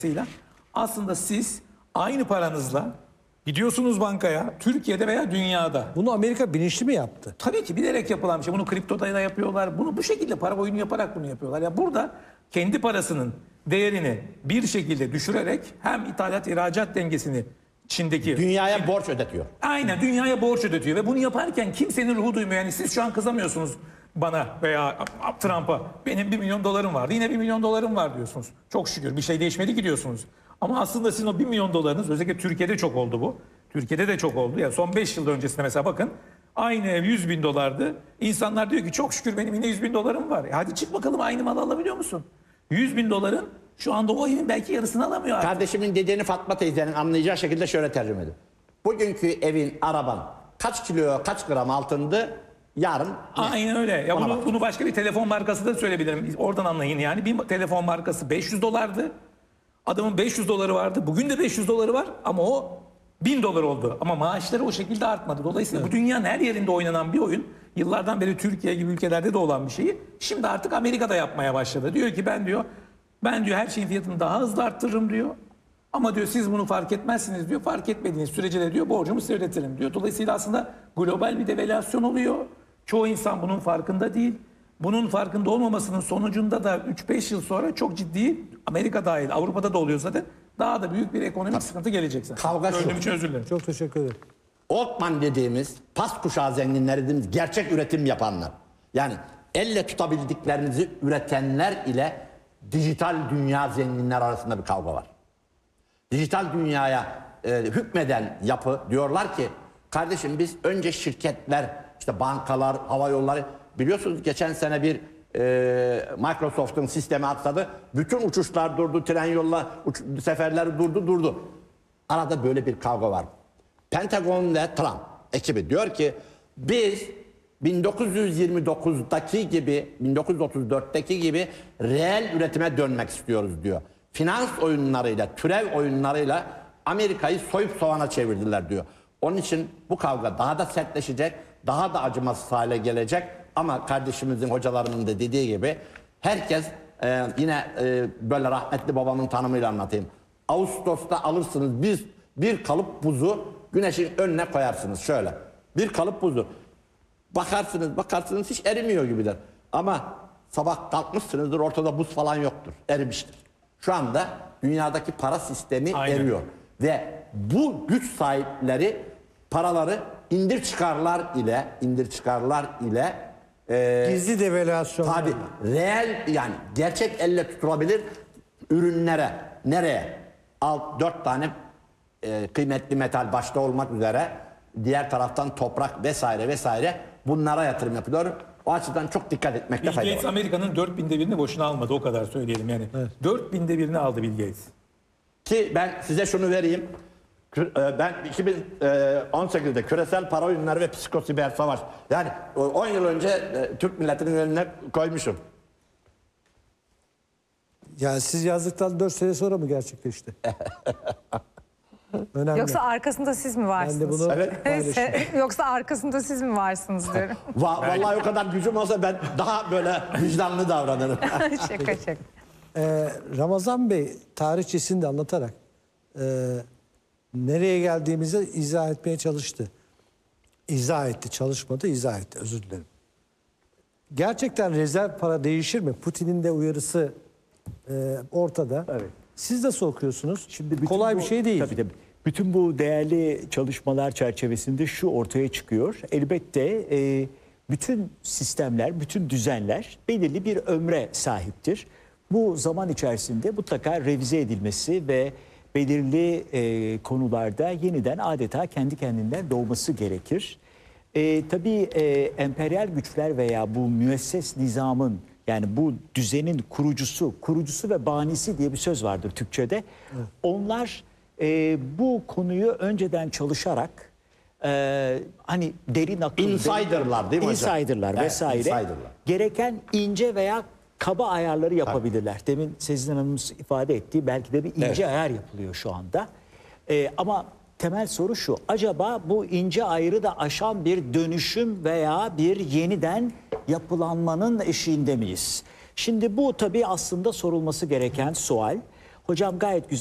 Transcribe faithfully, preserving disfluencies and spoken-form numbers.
Dolayısıyla aslında siz aynı paranızla gidiyorsunuz bankaya, Türkiye'de veya dünyada. Bunu Amerika bilinçli mi yaptı? Tabii ki bilerek yapılan bir şey. Bunu kriptoda da yapıyorlar. Bunu bu şekilde para oyunu yaparak bunu yapıyorlar. Ya burada kendi parasının değerini bir şekilde düşürerek hem ithalat ihracat dengesini Çin'deki Dünyaya borç ödetiyor. aynen dünyaya borç ödetiyor ve bunu yaparken kimsenin ruhu duymuyor. Yani siz şu an kızamıyorsunuz bana veya Trump'a. Benim bir milyon dolarım vardı. Yine bir milyon dolarım var diyorsunuz. Çok şükür bir şey değişmedi ki diyorsunuz. Ama aslında sizin o bir milyon dolarınız, özellikle Türkiye'de çok oldu bu. Türkiye'de de çok oldu. Yani son beş yıl öncesinde mesela bakın, aynı ev yüz bin dolardı. İnsanlar diyor ki çok şükür benim yine yüz bin dolarım var. E hadi çık bakalım, aynı malı alabiliyor musun? yüz bin doların şu anda o evin belki yarısını alamıyor artık. Kardeşimin dediğini Fatma teyzenin anlayacağı şekilde şöyle tercüme edin. Bugünkü evin, araban kaç kilo, kaç gram altındı, yarın... Aynen öyle. Ya Ona bunu, bak. bunu başka bir telefon markası da söyleyebilirim. Oradan anlayın yani. Bir telefon markası beş yüz dolardı. Adamın beş yüz doları vardı. Bugün de beş yüz doları var ama o bin dolar oldu. Ama maaşları o şekilde artmadı. Dolayısıyla bu dünyanın her yerinde oynanan bir oyun. Yıllardan beri Türkiye gibi ülkelerde de olan bir şeyi şimdi artık Amerika'da yapmaya başladı. Diyor ki ben diyor ben diyor her şeyin fiyatını daha hızlı arttırırım diyor. Ama diyor siz bunu fark etmezsiniz diyor. Fark etmediğiniz sürece de diyor borcumu size ödetirim diyor. Dolayısıyla aslında global bir devalüasyon oluyor. Çoğu insan bunun farkında değil. Bunun farkında olmamasının sonucunda da üç beş yıl sonra çok ciddi, Amerika dahil Avrupa'da da oluyor zaten, daha da büyük bir ekonomik sıkıntı gelecek zaten. Kavga şu. Gördüğüm için özür dilerim. Çok teşekkür ederim. Altman dediğimiz, pas kuşağı zenginleri dediğimiz gerçek üretim yapanlar. Yani elle tutabildiklerinizi üretenler ile dijital dünya zenginler arasında bir kavga var. Dijital dünyaya e, hükmeden yapı diyorlar ki kardeşim biz önce şirketler, işte bankalar, hava yolları, biliyorsunuz geçen sene bir e, Microsoft'un sistemi atladı. Bütün uçuşlar durdu, tren yolla uç, seferler durdu durdu. Arada böyle bir kavga var. Pentagon ve Trump ekibi diyor ki biz bin dokuz yüz yirmi dokuzdaki gibi, bin dokuz yüz otuz dörtteki gibi reel üretime dönmek istiyoruz diyor. Finans oyunlarıyla, türev oyunlarıyla Amerika'yı soyup soğana çevirdiler diyor. Onun için bu kavga daha da sertleşecek, daha da acımasız hale gelecek. Ama kardeşimizin, hocalarının da dediği gibi herkes e, yine e, böyle rahmetli babamın tanımıyla anlatayım. Ağustos'ta alırsınız bir, bir kalıp buzu güneşin önüne koyarsınız şöyle. Bir kalıp buzu. Bakarsınız bakarsınız hiç erimiyor gibidir. Ama sabah kalkmışsınızdır, ortada buz falan yoktur. Erimiştir. Şu anda dünyadaki para sistemi Aynen. eriyor. Ve bu güç sahipleri paraları indir çıkarlar ile indir çıkarlar ile e, Gizli devalüasyon. tabii reel, yani gerçek elle tutulabilir ürünlere, nereye? Al dört tane e, kıymetli metal başta olmak üzere, diğer taraftan toprak vesaire vesaire, bunlara yatırım yapılıyor. O açıdan çok dikkat etmekte Bill fayda Gates var. Amerika'nın dört binde birini boşuna almadı, o kadar söyleyelim yani. Evet. dört binde birini aldı Bill Gates. Ki ben size şunu vereyim. Kü- e, Ben iki bin on sekizde küresel para oyunları ve psikosiber savaş. Yani on yıl önce e, Türk milletinin önüne koymuşum. Yani siz yazdıktan dört sene sonra mı gerçekleşti? Önemli. Yoksa arkasında siz mi ben varsınız? de bunu Evet. paylaşayım. Yoksa arkasında siz mi varsınız diyorum. Va vallahi o kadar gücüm olsa ben daha böyle vicdanlı davranırım. şaka şaka. Ee, Ramazan Bey tarihçesini de anlatarak e, nereye geldiğimizi izah etmeye çalıştı. İzah etti, çalışmadı, izah etti. Özür dilerim. Gerçekten rezerv para değişir mi? Putin'in de uyarısı e, ortada. Evet. Siz nasıl okuyorsunuz? Şimdi bütün kolay bu- bir şey değil. Tabii tabii. Bütün bu değerli çalışmalar çerçevesinde şu ortaya çıkıyor. Elbette e, bütün sistemler, bütün düzenler belirli bir ömre sahiptir. Bu zaman içerisinde mutlaka revize edilmesi ve belirli e, konularda yeniden adeta kendi kendinden doğması gerekir. E, tabii e, emperyal güçler veya bu müesses nizamın, yani bu düzenin kurucusu, kurucusu ve banisi diye bir söz vardır Türkçe'de. Evet. Onlar e, bu konuyu önceden çalışarak e, hani derin akıl, Insider'lar değil mi hocam? Insider'lar Evet, vesaire insider'lar. gereken ince veya kaba ayarları yapabilirler. Demin Sezin Hanım'ın ifade ettiği belki de bir ince Evet. ayar yapılıyor şu anda. E, ama temel soru şu: acaba bu ince ayrı da aşan bir dönüşüm veya bir yeniden yapılanmanın eşiğinde miyiz? Şimdi bu tabii aslında sorulması gereken sual. Hocam gayet güzel